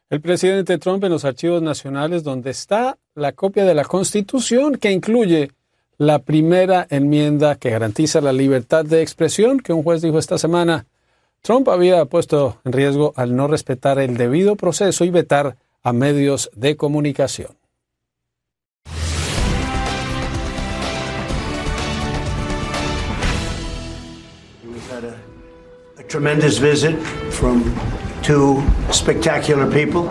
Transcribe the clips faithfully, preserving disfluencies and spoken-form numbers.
El presidente Trump en los archivos nacionales, donde está la copia de la Constitución que incluye la primera enmienda que garantiza la libertad de expresión, que un juez dijo esta semana Trump había puesto en riesgo al no respetar el debido proceso y vetar a medios de comunicación. We've had a, a tremendous visit from two spectacular people,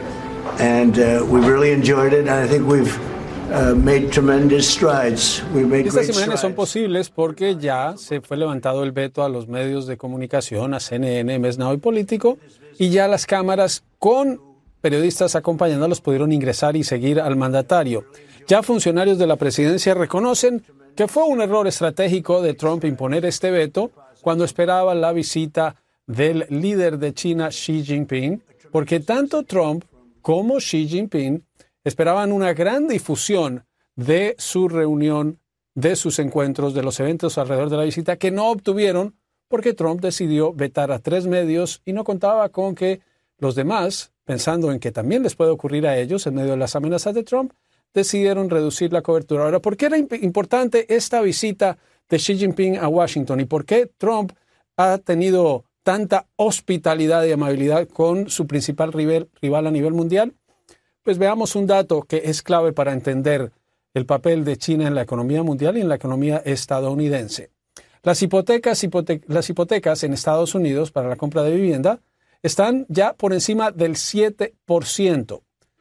and uh, we really enjoyed it, and I think we've Uh, made tremendous strides. We've made Estas great imágenes son strides. posibles porque ya se fue levantado el veto a los medios de comunicación, a C N N, M S Now y Político, y ya las cámaras con periodistas acompañándolos pudieron ingresar y seguir al mandatario. Ya funcionarios de la presidencia reconocen que fue un error estratégico de Trump imponer este veto cuando esperaba la visita del líder de China, Xi Jinping, porque tanto Trump como Xi Jinping esperaban una gran difusión de su reunión, de sus encuentros, de los eventos alrededor de la visita, que no obtuvieron porque Trump decidió vetar a tres medios y no contaba con que los demás, pensando en que también les puede ocurrir a ellos en medio de las amenazas de Trump, decidieron reducir la cobertura. Ahora, ¿por qué era imp- importante esta visita de Xi Jinping a Washington y por qué Trump ha tenido tanta hospitalidad y amabilidad con su principal rival, rival a nivel mundial? Pues veamos un dato que es clave para entender el papel de China en la economía mundial y en la economía estadounidense. Las hipotecas, hipote- las hipotecas en Estados Unidos para la compra de vivienda están ya por encima del siete por ciento.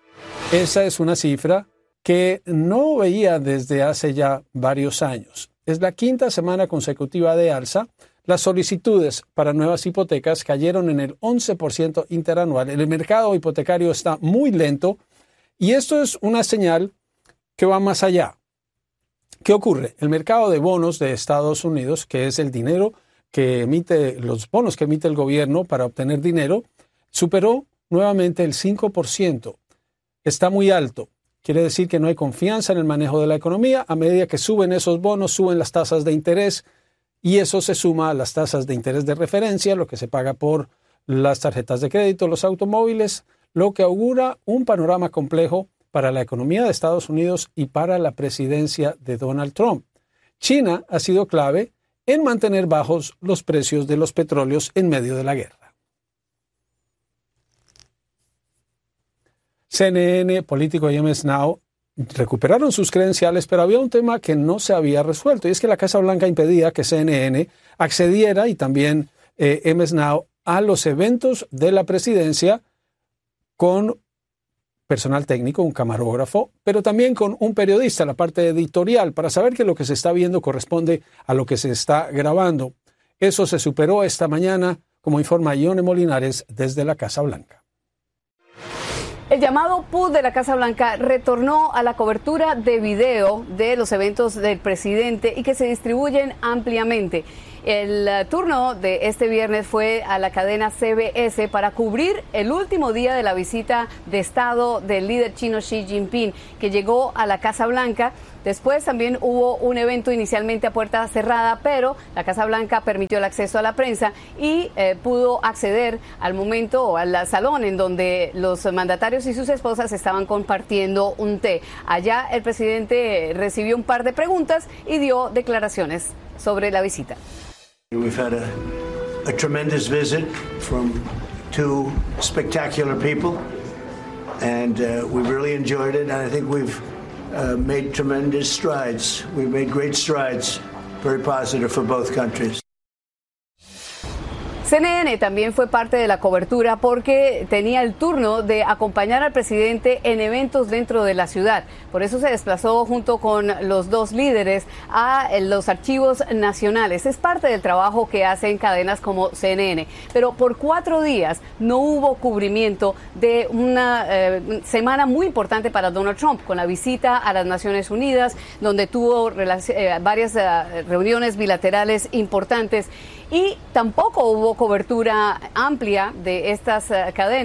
Esa es una cifra que no veía desde hace ya varios años. Es la quinta semana consecutiva de alza. Las solicitudes para nuevas hipotecas cayeron en el once por ciento interanual. El mercado hipotecario está muy lento y esto es una señal que va más allá. ¿Qué ocurre? El mercado de bonos de Estados Unidos, que es el dinero que emite, los bonos que emite el gobierno para obtener dinero, superó nuevamente el cinco por ciento. Está muy alto. Quiere decir que no hay confianza en el manejo de la economía. A medida que suben esos bonos, suben las tasas de interés y eso se suma a las tasas de interés de referencia, lo que se paga por las tarjetas de crédito, los automóviles, lo que augura un panorama complejo para la economía de Estados Unidos y para la presidencia de Donald Trump. China ha sido clave en mantener bajos los precios de los petróleos en medio de la guerra. C N N, Político y M S Now recuperaron sus credenciales, pero había un tema que no se había resuelto, y es que la Casa Blanca impedía que C N N accediera, y también eh, M S Now, a los eventos de la presidencia con personal técnico, un camarógrafo, pero también con un periodista, la parte editorial, para saber que lo que se está viendo corresponde a lo que se está grabando. Eso se superó esta mañana, como informa Ione Molinares desde la Casa Blanca. El llamado P U de la Casa Blanca retornó a la cobertura de video de los eventos del presidente y que se distribuyen ampliamente. El uh, turno de este viernes fue a la cadena C B S para cubrir el último día de la visita de Estado del líder chino Xi Jinping, que llegó a la Casa Blanca. Después también hubo un evento inicialmente a puerta cerrada, pero la Casa Blanca permitió el acceso a la prensa y eh, pudo acceder al momento o al salón en donde los mandatarios y sus esposas estaban compartiendo un té. Allá el presidente recibió un par de preguntas y dio declaraciones sobre la visita. We've had a, a tremendous visit from two spectacular people, and uh, we really enjoyed it, and I think we've uh, made tremendous strides. We've made great strides, very positive for both countries. C N N también fue parte de la cobertura porque tenía el turno de acompañar al presidente en eventos dentro de la ciudad. Por eso se desplazó junto con los dos líderes a los archivos nacionales. Es parte del trabajo que hacen cadenas como C N N. Pero por cuatro días no hubo cubrimiento de una eh, semana muy importante para Donald Trump, con la visita a las Naciones Unidas, donde tuvo eh, varias eh, reuniones bilaterales importantes. Y tampoco hubo cobertura amplia de estas uh, cadenas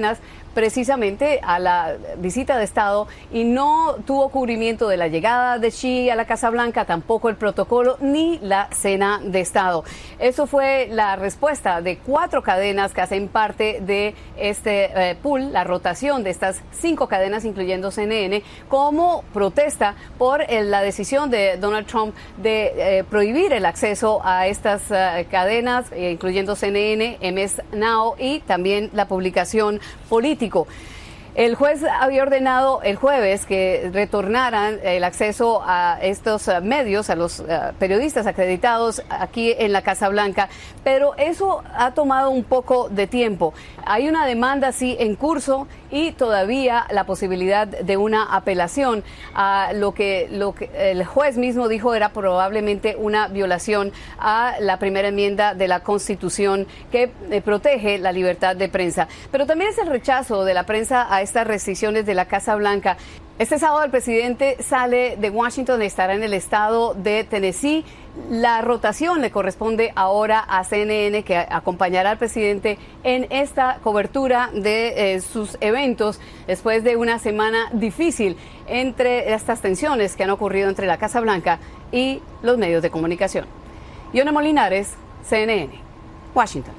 precisamente a la visita de Estado y no tuvo cubrimiento de la llegada de Xi a la Casa Blanca, tampoco el protocolo ni la cena de Estado. Eso fue la respuesta de cuatro cadenas que hacen parte de este eh, pool, la rotación de estas cinco cadenas, incluyendo C N N, como protesta por eh, la decisión de Donald Trump de eh, prohibir el acceso a estas eh, cadenas, eh, incluyendo C N N, M S Now y también la publicación Político. El juez había ordenado el jueves que retornaran el acceso a estos uh, medios, a los uh, periodistas acreditados aquí en la Casa Blanca, pero eso ha tomado un poco de tiempo. Hay una demanda, sí, en curso y todavía la posibilidad de una apelación a lo que, lo que el juez mismo dijo era probablemente una violación a la primera enmienda de la Constitución que eh, protege la libertad de prensa. Pero también es el rechazo de la prensa a estas restricciones de la Casa Blanca. Este sábado el presidente sale de Washington y estará en el estado de Tennessee. La rotación le corresponde ahora a C N N, que acompañará al presidente en esta cobertura de eh, sus eventos después de una semana difícil entre estas tensiones que han ocurrido entre la Casa Blanca y los medios de comunicación. Yona Molinares, C N N, Washington.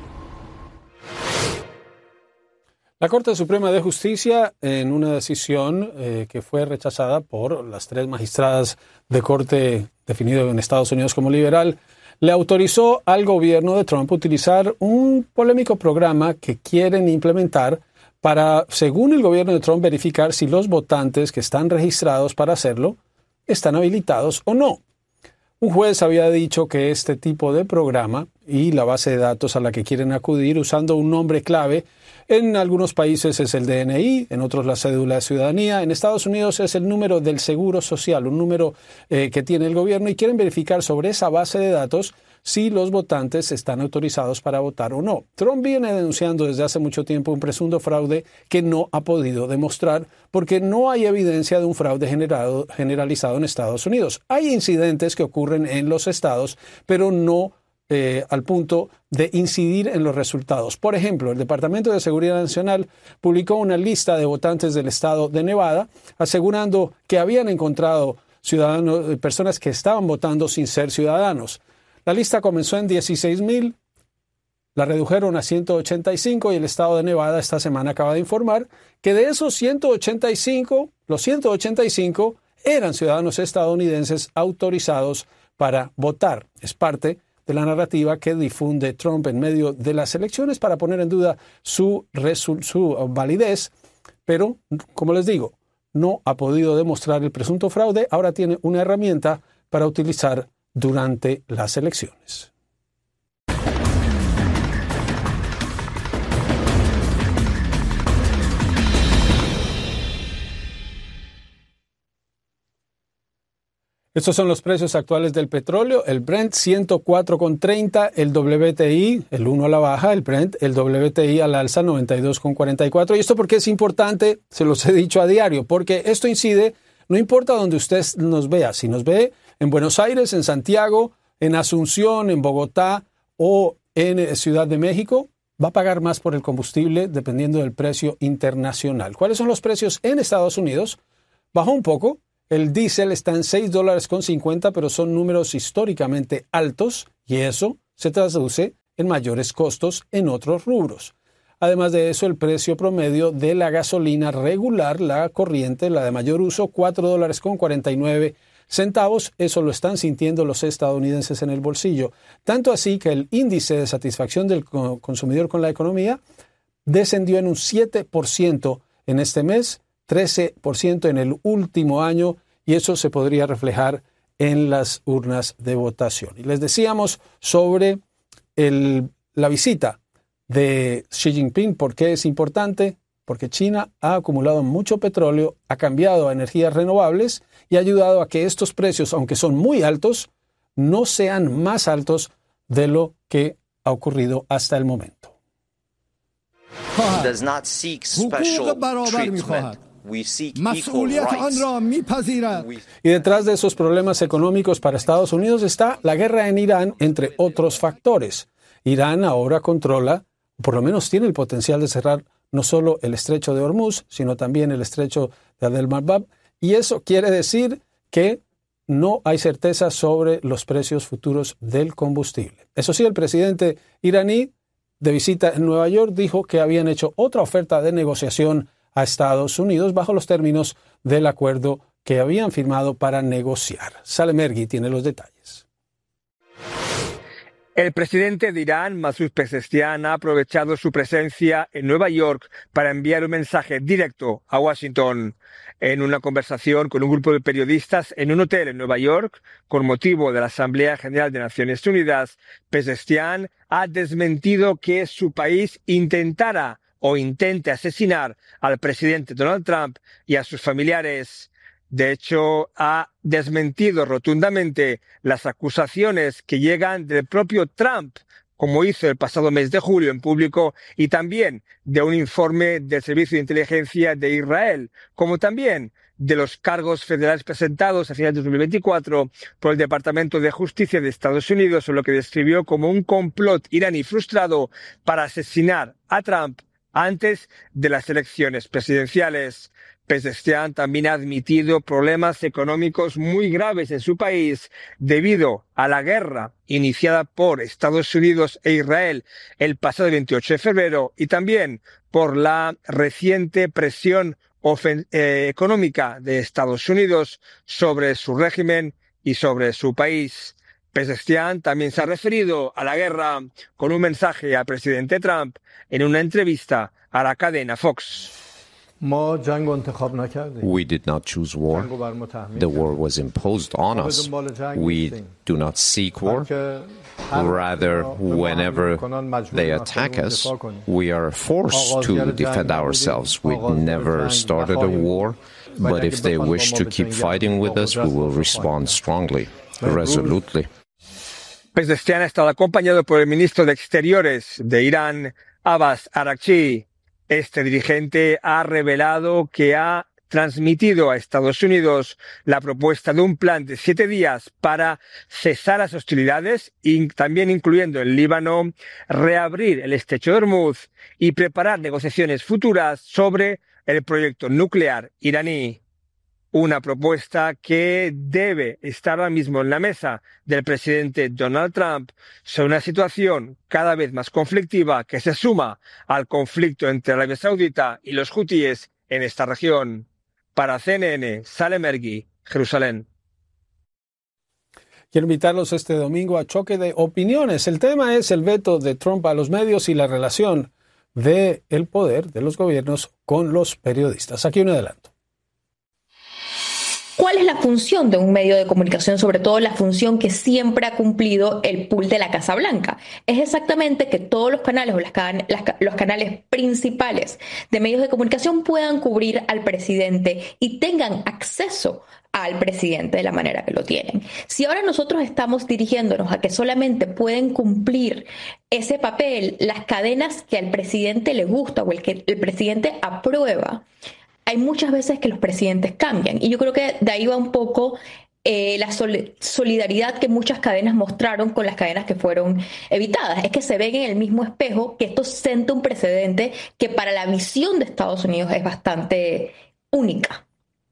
La Corte Suprema de Justicia, en una decisión eh, que fue rechazada por las tres magistradas de corte definido en Estados Unidos como liberal, le autorizó al gobierno de Trump utilizar un polémico programa que quieren implementar para, según el gobierno de Trump, verificar si los votantes que están registrados para hacerlo están habilitados o no. Un juez había dicho que este tipo de programa y la base de datos a la que quieren acudir usando un nombre clave, en algunos países es el D N I, en otros la cédula de ciudadanía, en Estados Unidos es el número del seguro social, un número eh, que tiene el gobierno, y quieren verificar sobre esa base de datos si los votantes están autorizados para votar o no. Trump viene denunciando desde hace mucho tiempo un presunto fraude que no ha podido demostrar porque no hay evidencia de un fraude generado, generalizado en Estados Unidos. Hay incidentes que ocurren en los estados, pero no Eh, al punto de incidir en los resultados. Por ejemplo, el Departamento de Seguridad Nacional publicó una lista de votantes del estado de Nevada, asegurando que habían encontrado ciudadanos, personas que estaban votando sin ser ciudadanos. La lista comenzó en dieciséis mil, la redujeron a ciento ochenta y cinco y el estado de Nevada esta semana acaba de informar que de esos ciento ochenta y cinco, los ciento ochenta y cinco eran ciudadanos estadounidenses autorizados para votar. Es parte de la narrativa que difunde Trump en medio de las elecciones para poner en duda su, su validez, pero, como les digo, no ha podido demostrar el presunto fraude, ahora tiene una herramienta para utilizar durante las elecciones. Estos son los precios actuales del petróleo. El Brent ciento cuatro con treinta, el W T I, el uno a la baja, el Brent, el W T I al alza noventa y dos con cuarenta y cuatro. Y esto porque es importante, se los he dicho a diario, porque esto incide, no importa donde usted nos vea, si nos ve en Buenos Aires, en Santiago, en Asunción, en Bogotá o en Ciudad de México, va a pagar más por el combustible dependiendo del precio internacional. ¿Cuáles son los precios en Estados Unidos? Bajó un poco. El diésel está en seis dólares con cincuenta, pero son números históricamente altos y eso se traduce en mayores costos en otros rubros. Además de eso, el precio promedio de la gasolina regular, la corriente, la de mayor uso, cuatro dólares con cuarenta y nueve centavos. Eso lo están sintiendo los estadounidenses en el bolsillo. Tanto así que el índice de satisfacción del consumidor con la economía descendió en un siete por ciento en este mes, trece por ciento en el último año, y eso se podría reflejar en las urnas de votación. Y les decíamos sobre el, la visita de Xi Jinping. ¿Por qué es importante? Porque China ha acumulado mucho petróleo, ha cambiado a energías renovables y ha ayudado a que estos precios, aunque son muy altos, no sean más altos de lo que ha ocurrido hasta el momento. Does not seek special treatment. We seek equal rights. Y detrás de esos problemas económicos para Estados Unidos está la guerra en Irán, entre otros factores. Irán ahora controla, por lo menos tiene el potencial de cerrar no solo el estrecho de Hormuz, sino también el estrecho de Bab el-Mandeb, y eso quiere decir que no hay certeza sobre los precios futuros del combustible. Eso sí, el presidente iraní, de visita en Nueva York, dijo que habían hecho otra oferta de negociación a Estados Unidos bajo los términos del acuerdo que habían firmado para negociar. Salem Ergui tiene los detalles. El presidente de Irán, Masoud Pezeshkian, ha aprovechado su presencia en Nueva York para enviar un mensaje directo a Washington. En una conversación con un grupo de periodistas en un hotel en Nueva York, con motivo de la Asamblea General de Naciones Unidas, Pezeshkian ha desmentido que su país intentara o intente asesinar al presidente Donald Trump y a sus familiares. De hecho, ha desmentido rotundamente las acusaciones que llegan del propio Trump, como hizo el pasado mes de julio en público, y también de un informe del Servicio de Inteligencia de Israel, como también de los cargos federales presentados a finales de dos mil veinticuatro por el Departamento de Justicia de Estados Unidos, en lo que describió como un complot iraní frustrado para asesinar a Trump antes de las elecciones presidenciales. Pezeshkian también ha admitido problemas económicos muy graves en su país debido a la guerra iniciada por Estados Unidos e Israel el pasado veintiocho de febrero y también por la reciente presión ofen- eh, económica de Estados Unidos sobre su régimen y sobre su país. Pezeshkian también se ha referido a la guerra con un mensaje al presidente Trump en una entrevista a la cadena Fox. We did not choose war. The war was imposed on us. We do not seek war. Rather, whenever they attack us, we are forced to defend ourselves. We never started a war, but if they wish to keep fighting with us, we will respond strongly, resolutely. Pezeshkian ha estado acompañado por el ministro de Exteriores de Irán, Abbas Araghchi. Este dirigente ha revelado que ha transmitido a Estados Unidos la propuesta de un plan de siete días para cesar las hostilidades, y también incluyendo el Líbano, reabrir el estrecho de Hormuz y preparar negociaciones futuras sobre el proyecto nuclear iraní. Una propuesta que debe estar ahora mismo en la mesa del presidente Donald Trump sobre una situación cada vez más conflictiva que se suma al conflicto entre Arabia Saudita y los hutíes en esta región. Para C N N, Salem Ergui, Jerusalén. Quiero invitarlos este domingo a Choque de Opiniones. El tema es el veto de Trump a los medios y la relación del poder de los gobiernos con los periodistas. Aquí un adelanto. ¿Cuál es la función de un medio de comunicación? Sobre todo la función que siempre ha cumplido el pool de la Casa Blanca. Es exactamente que todos los canales o las, las, los canales principales de medios de comunicación puedan cubrir al presidente y tengan acceso al presidente de la manera que lo tienen. Si ahora nosotros estamos dirigiéndonos a que solamente pueden cumplir ese papel las cadenas que al presidente le gusta o el que el presidente aprueba, hay muchas veces que los presidentes cambian, y yo creo que de ahí va un poco eh, la sol- solidaridad que muchas cadenas mostraron con las cadenas que fueron evitadas. Es que se ven en el mismo espejo que esto sienta un precedente que para la visión de Estados Unidos es bastante única.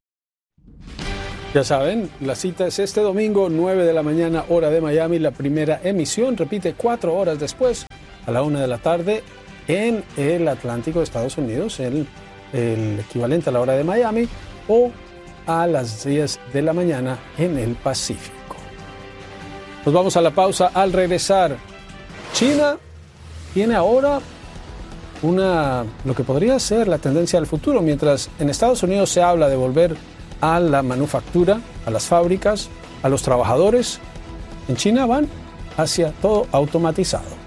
Ya saben, la cita es este domingo, nueve de la mañana, hora de Miami. La primera emisión repite cuatro horas después, a la una de la tarde, en el Atlántico de Estados Unidos, en el equivalente a la hora de Miami, o a las diez de la mañana en el Pacífico. Nos vamos a la pausa. Al regresar, China tiene ahora una, lo que podría ser la tendencia del futuro. Mientras en Estados Unidos se habla de volver a la manufactura, a las fábricas, a los trabajadores, en China van hacia todo automatizado.